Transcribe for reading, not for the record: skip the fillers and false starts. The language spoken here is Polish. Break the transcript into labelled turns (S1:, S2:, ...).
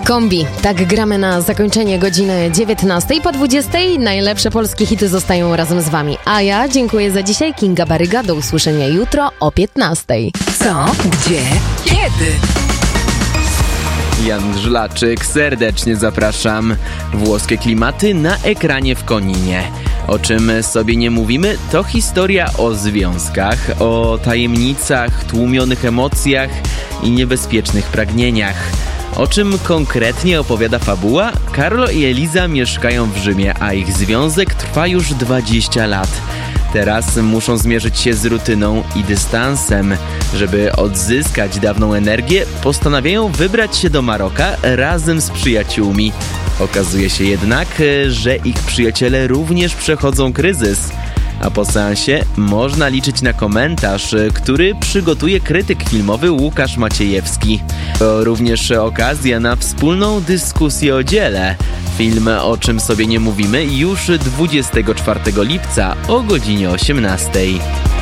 S1: Kombi. Tak gramy na zakończenie godziny 19. Po 20. najlepsze polskie hity zostają razem z wami. A ja dziękuję za dzisiaj. Kinga Baryga. Do usłyszenia jutro o 15.
S2: Co? Gdzie? Kiedy?
S3: Jan Żlaczyk, serdecznie zapraszam. Włoskie klimaty na ekranie w Koninie. O czym sobie nie mówimy, to historia o związkach, o tajemnicach, tłumionych emocjach i niebezpiecznych pragnieniach. O czym konkretnie opowiada fabuła? Carlo i Eliza mieszkają w Rzymie, a ich związek trwa już 20 lat. Teraz muszą zmierzyć się z rutyną i dystansem. Żeby odzyskać dawną energię, postanawiają wybrać się do Maroka razem z przyjaciółmi. Okazuje się jednak, że ich przyjaciele również przechodzą kryzys. A po seansie można liczyć na komentarz, który przygotuje krytyk filmowy Łukasz Maciejewski. To również okazja na wspólną dyskusję o dziele. Film O czym sobie nie mówimy już 24 lipca o godzinie 18.